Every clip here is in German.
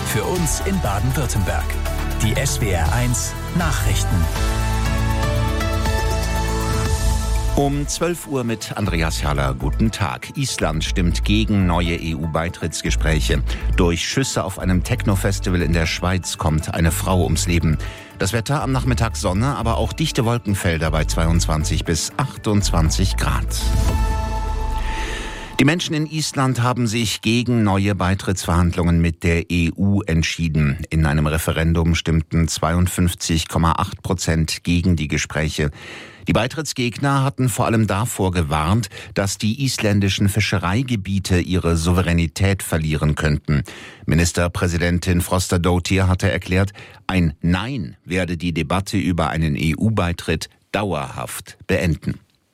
für uns in Baden-Württemberg. Die SWR1 Nachrichten. Um 12 Uhr mit Andreas Haller. Guten Tag. Island stimmt gegen neue EU-Beitrittsgespräche. Durch Schüsse auf einem Techno-Festival in der Schweiz kommt eine Frau ums Leben. Das Wetter am Nachmittag Sonne, aber auch dichte Wolkenfelder bei 22 bis 28 Grad. Die Menschen in Island haben sich gegen neue Beitrittsverhandlungen mit der EU entschieden. In einem Referendum stimmten 52,8% gegen die Gespräche. Die Beitrittsgegner hatten vor allem davor gewarnt, dass die isländischen Fischereigebiete ihre Souveränität verlieren könnten. Ministerpräsidentin Frostadóttir hatte erklärt, ein Nein werde die Debatte über einen EU-Beitritt dauerhaft beenden.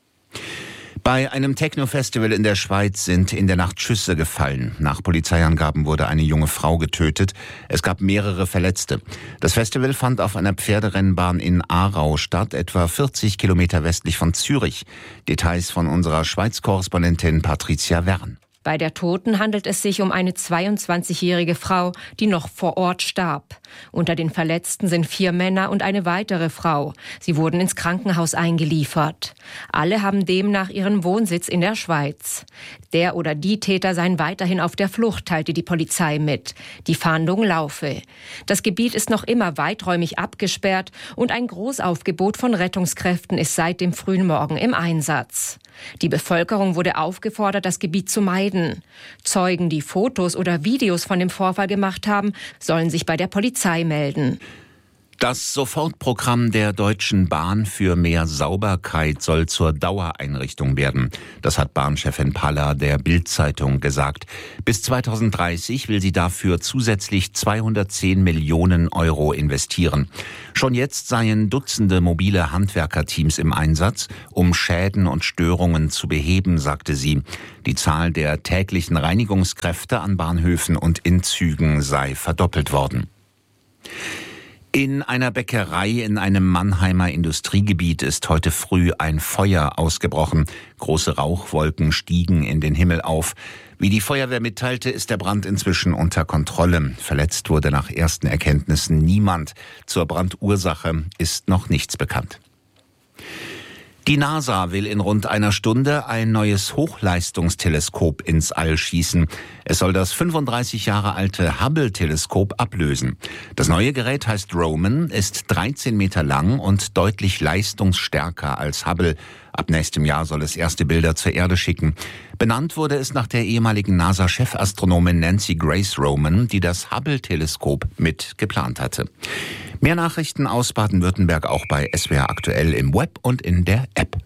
Bei einem Techno-Festival in der Schweiz sind in der Nacht Schüsse gefallen. Nach Polizeiangaben wurde eine junge Frau getötet. Es gab mehrere Verletzte. Das Festival fand auf einer Pferderennbahn in Aarau statt, etwa 40 Kilometer westlich von Zürich. Details von unserer Schweiz-Korrespondentin Patricia Wern. Bei der Toten handelt es sich um eine 22-jährige Frau, die noch vor Ort starb. Unter den Verletzten sind 4 Männer und eine weitere Frau. Sie wurden ins Krankenhaus eingeliefert. Alle haben demnach ihren Wohnsitz in der Schweiz. Der oder die Täter seien weiterhin auf der Flucht, teilte die Polizei mit. Die Fahndung laufe. Das Gebiet ist noch immer weiträumig abgesperrt und ein Großaufgebot von Rettungskräften ist seit dem frühen Morgen im Einsatz. Die Bevölkerung wurde aufgefordert, das Gebiet zu meiden. Zeugen, die Fotos oder Videos von dem Vorfall gemacht haben, sollen sich bei der Polizei melden. Das Sofortprogramm der Deutschen Bahn für mehr Sauberkeit soll zur Dauereinrichtung werden. Das hat Bahnchefin Palla der Bild-Zeitung gesagt. Bis 2030 will sie dafür zusätzlich 210 Millionen Euro investieren. Schon jetzt seien Dutzende mobile Handwerkerteams im Einsatz, um Schäden und Störungen zu beheben, sagte sie. Die Zahl der täglichen Reinigungskräfte an Bahnhöfen und in Zügen sei verdoppelt worden. In einer Bäckerei in einem Mannheimer Industriegebiet ist heute früh ein Feuer ausgebrochen. Große Rauchwolken stiegen in den Himmel auf. Wie die Feuerwehr mitteilte, ist der Brand inzwischen unter Kontrolle. Verletzt wurde nach ersten Erkenntnissen niemand. Zur Brandursache ist noch nichts bekannt. Die NASA will in rund einer Stunde ein neues Hochleistungsteleskop ins All schießen. Es soll das 35 Jahre alte Hubble-Teleskop ablösen. Das neue Gerät heißt Roman, ist 13 Meter lang und deutlich leistungsstärker als Hubble. Ab nächstem Jahr soll es erste Bilder zur Erde schicken. Benannt wurde es nach der ehemaligen NASA-Chefastronomin Nancy Grace Roman, die das Hubble-Teleskop mit geplant hatte. Mehr Nachrichten aus Baden-Württemberg auch bei SWR aktuell im Web und in der App.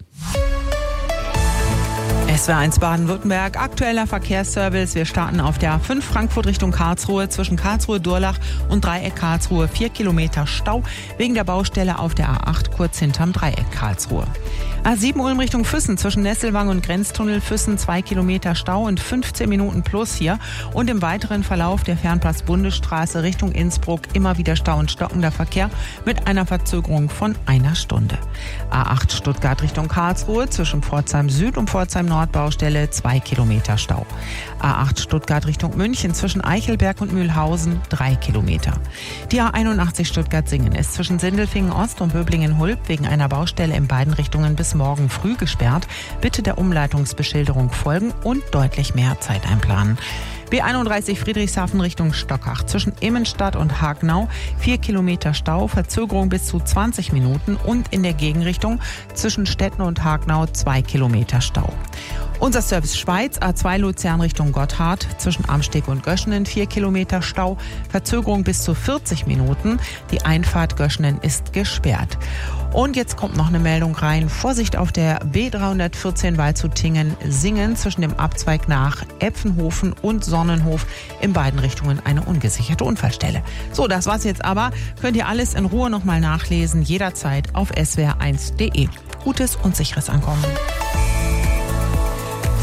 SWR1 Baden-Württemberg, aktueller Verkehrsservice. Wir starten auf der A5 Frankfurt Richtung Karlsruhe zwischen Karlsruhe-Durlach und Dreieck Karlsruhe. 4 Kilometer Stau wegen der Baustelle auf der A8 kurz hinterm Dreieck Karlsruhe. A7 Ulm Richtung Füssen zwischen Nesselwang und Grenztunnel Füssen 2 Kilometer Stau und 15 Minuten plus hier. Und im weiteren Verlauf der Fernpass Bundesstraße Richtung Innsbruck immer wieder Stau und stockender Verkehr mit einer Verzögerung von einer Stunde. A8 Stuttgart Richtung Karlsruhe zwischen Pforzheim Süd und Pforzheim Nord Baustelle 2 Kilometer Stau. A8 Stuttgart Richtung München zwischen Eichelberg und Mühlhausen 3 Kilometer. Die A81 Stuttgart-Singen ist zwischen Sindelfingen Ost und Böblingen-Hulb wegen einer Baustelle in beiden Richtungen bis morgen früh gesperrt. Bitte der Umleitungsbeschilderung folgen und deutlich mehr Zeit einplanen. B31 Friedrichshafen Richtung Stockach zwischen Immenstadt und Hagenau 4 Kilometer Stau, Verzögerung bis zu 20 Minuten und in der Gegenrichtung zwischen Stetten und Hagenau 2 Kilometer Stau. Unser Service Schweiz, A2 Luzern Richtung Gotthard, zwischen Amsteg und Göschenen 4 Kilometer Stau, Verzögerung bis zu 40 Minuten. Die Einfahrt Göschenen ist gesperrt. Und jetzt kommt noch eine Meldung rein. Vorsicht auf der B314 Waldshut-Tingen-Singen zwischen dem Abzweig nach Epfenhofen und Sonnenhof in beiden Richtungen eine ungesicherte Unfallstelle. So, das war's jetzt aber. Könnt ihr alles in Ruhe nochmal nachlesen, jederzeit auf swr1.de. Gutes und sicheres Ankommen.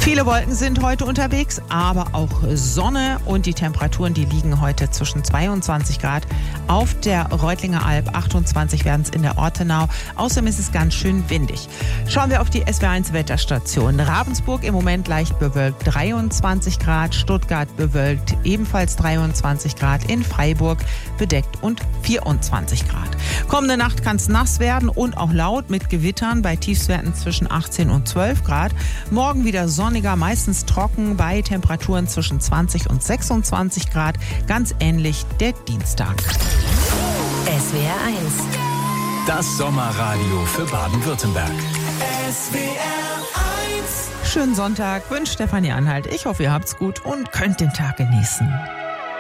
Viele Wolken sind heute unterwegs, aber auch Sonne und die Temperaturen, die liegen heute zwischen 22 Grad auf der Reutlinger Alb, 28 werden es in der Ortenau. Außerdem ist es ganz schön windig. Schauen wir auf die SW1 Wetterstation. Ravensburg im Moment leicht bewölkt, 23 Grad, Stuttgart bewölkt, ebenfalls 23 Grad, in Freiburg bedeckt und 24 Grad. Kommende Nacht kann es nass werden und auch laut mit Gewittern bei Tiefstwerten zwischen 18 und 12 Grad. Morgen wieder sonniger, meistens trocken bei Temperaturen zwischen 20 und 26 Grad. Ganz ähnlich der Dienstag. SWR 1. Das Sommerradio für Baden-Württemberg. Schönen Sonntag wünscht Stefanie Anhalt. Ich hoffe, ihr habt's gut und könnt den Tag genießen.